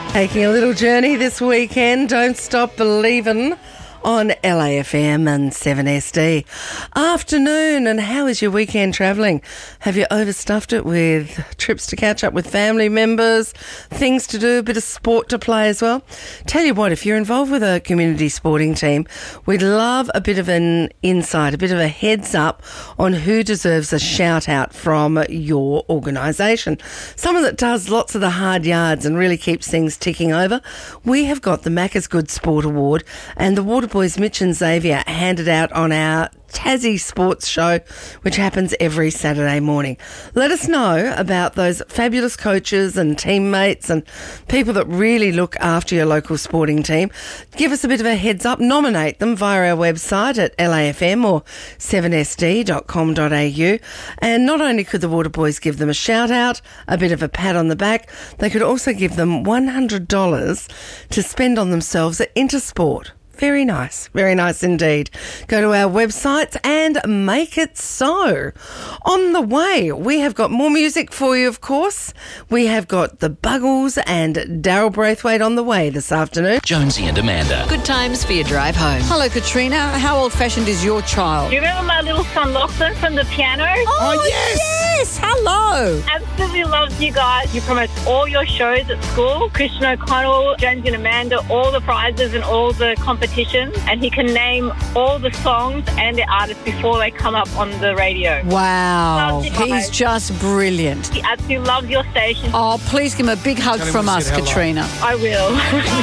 Taking a little journey this weekend. Don't Stop Believin' on LAFM and 7SD. Afternoon, and how is your weekend travelling? Have you overstuffed it with trips to catch up with family members, things to do, a bit of sport to play as well? Tell you what, if you're involved with a community sporting team, we'd love a bit of an insight, a bit of a heads up on who deserves a shout out from your organisation. Someone that does lots of the hard yards and really keeps things ticking over. We have got the Macca's Good Sport Award, and the Water Boys Mitch and Xavier handed out on our Tassie Sports Show, which happens every Saturday morning. Let us know about those fabulous coaches and teammates and people that really look after your local sporting team. Give us a bit of a heads up. Nominate them via our website at LAFM or 7sd.com.au. And not only could the Water Boys give them a shout out, a bit of a pat on the back, they could also give them $100 to spend on themselves at Intersport. Very nice indeed. Go to our website and make it so. On the way, we have got more music for you, of course. We have got the Buggles and Daryl Braithwaite on the way this afternoon. Jonesy and Amanda. Good times for your drive home. Hello, Katrina. How old-fashioned is your child? Do you remember my little son Lachlan from the piano? Oh, yes! Hello! Absolutely loves you guys. You promote all your shows at school. Christian O'Connell, Jonesy and Amanda, all the prizes and all the competitions. And he can name all the songs and the artists before they come up on the radio. Wow. Loves you He's guys. just brilliant. He absolutely loves your station. Oh, please give him a big hug from us, Katrina. I will.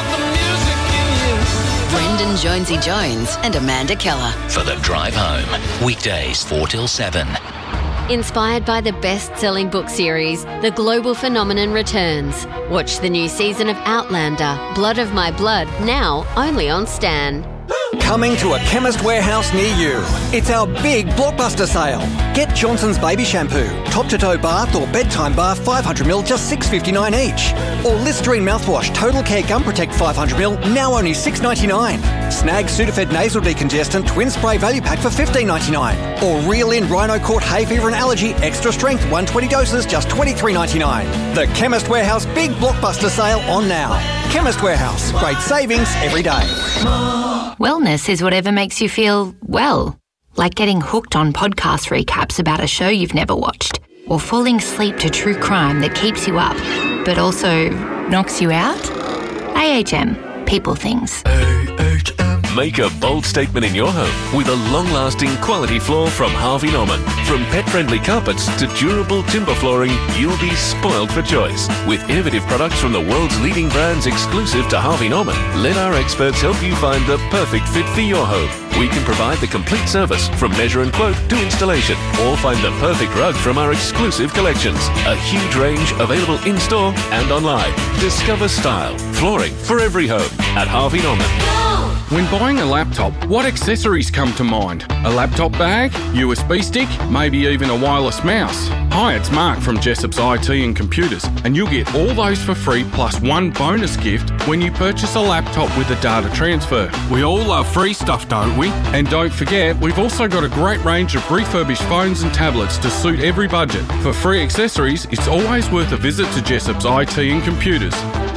Brendan Jonesy Jones and Amanda Keller. For the drive home. Weekdays 4 till 7. Inspired by the best-selling book series, The Global Phenomenon returns. Watch the new season of Outlander, Blood of My Blood, now only on Stan. Coming to a Chemist Warehouse near you. It's our big blockbuster sale. Get Johnson's Baby Shampoo, top-to-toe bath or bedtime bath 500ml, just $6.59 each. Or Listerine mouthwash, Total Care Gum Protect 500ml, now only $6.99. Snag Sudafed Nasal Decongestant Twin Spray Value Pack for $15.99. Or Reel In Rhino Court Hay Fever and Allergy Extra Strength 120 doses, just $23.99. The Chemist Warehouse big blockbuster sale on now. Chemist Warehouse, great savings every day. Wellness is whatever makes you feel well, like getting hooked on podcast recaps about a show you've never watched, or falling asleep to true crime that keeps you up, but also knocks you out. AHM, people things. Make a bold statement in your home with a long-lasting quality floor from Harvey Norman. From pet-friendly carpets to durable timber flooring, you'll be spoiled for choice. With innovative products from the world's leading brands exclusive to Harvey Norman, let our experts help you find the perfect fit for your home. We can provide the complete service from measure and quote to installation, or find the perfect rug from our exclusive collections. A huge range available in-store and online. Discover style, flooring for every home at Harvey Norman. When buying a laptop, what accessories come to mind? A laptop bag, USB stick, maybe even a wireless mouse? Hi, it's Mark from Jessop's IT and Computers, and you'll get all those for free plus one bonus gift when you purchase a laptop with a data transfer. We all love free stuff, don't we? And don't forget, we've also got a great range of refurbished phones and tablets to suit every budget. For free accessories, it's always worth a visit to Jessop's IT and Computers.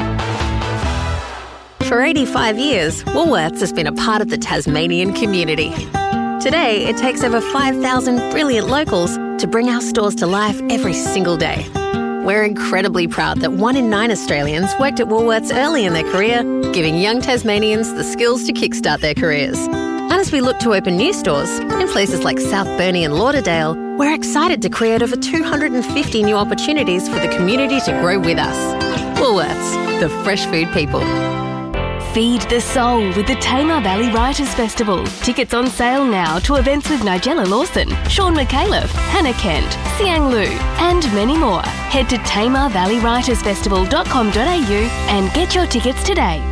For 85 years, Woolworths has been a part of the Tasmanian community. Today, it takes over 5,000 brilliant locals to bring our stores to life every single day. We're incredibly proud that 1 in 9 Australians worked at Woolworths early in their career, giving young Tasmanians the skills to kickstart their careers. And as we look to open new stores in places like South Burnie and Lauderdale, we're excited to create over 250 new opportunities for the community to grow with us. Woolworths, the fresh food people. Feed the soul with the Tamar Valley Writers Festival. Tickets on sale now to events with Nigella Lawson, Sean McAuliffe, Hannah Kent, Siang Lu, and many more. Head to tamarvalleywritersfestival.com.au and get your tickets today.